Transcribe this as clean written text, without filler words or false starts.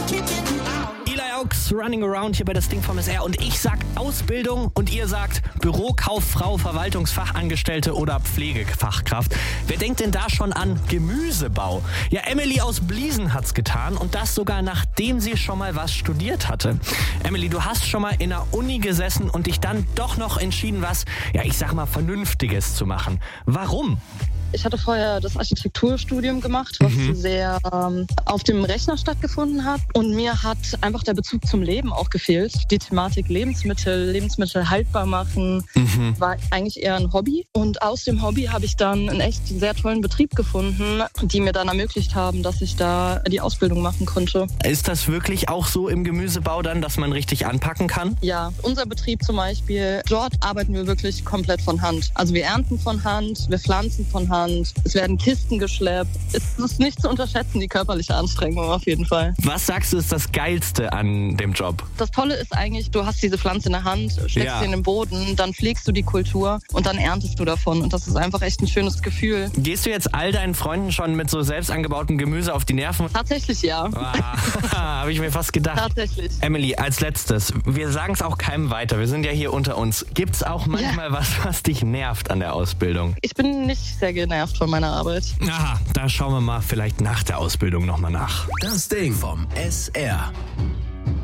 Eli Oaks, Running Around hier bei das Ding vom SR. Und ich sag Ausbildung und ihr sagt Bürokauffrau, Verwaltungsfachangestellte oder Pflegefachkraft. Wer denkt denn da schon an Gemüsebau? Ja, Emily aus Bliesen hat's getan und das sogar nachdem sie schon mal was studiert hatte. Emily, du hast schon mal in der Uni gesessen und dich dann doch noch entschieden, was, ja, ich sag mal, Vernünftiges zu machen. Warum? Ich hatte vorher das Architekturstudium gemacht, was sehr auf dem Rechner stattgefunden hat. Und mir hat einfach der Bezug zum Leben auch gefehlt. Die Thematik Lebensmittel haltbar machen, war eigentlich eher ein Hobby. Und aus dem Hobby habe ich dann einen echt sehr tollen Betrieb gefunden, die mir dann ermöglicht haben, dass ich da die Ausbildung machen konnte. Ist das wirklich auch so im Gemüsebau dann, dass man richtig anpacken kann? Ja, unser Betrieb zum Beispiel, dort arbeiten wir wirklich komplett von Hand. Also wir ernten von Hand, wir pflanzen von Hand. Es werden Kisten geschleppt. Es ist nicht zu unterschätzen, die körperliche Anstrengung auf jeden Fall. Was sagst du, ist das Geilste an dem Job? Das Tolle ist eigentlich, du hast diese Pflanze in der Hand, steckst sie in den Boden, dann pflegst du die Kultur und dann erntest du davon. Und das ist einfach echt ein schönes Gefühl. Gehst du jetzt all deinen Freunden schon mit so selbst angebautem Gemüse auf die Nerven? Tatsächlich ja. Habe ich mir fast gedacht. Tatsächlich. Emily, als letztes, wir sagen es auch keinem weiter, wir sind ja hier unter uns. Gibt es auch manchmal was dich nervt an der Ausbildung? Ich bin nicht sehr genervt von meiner Arbeit. Aha, da schauen wir mal vielleicht nach der Ausbildung nochmal nach. Das Ding vom SR.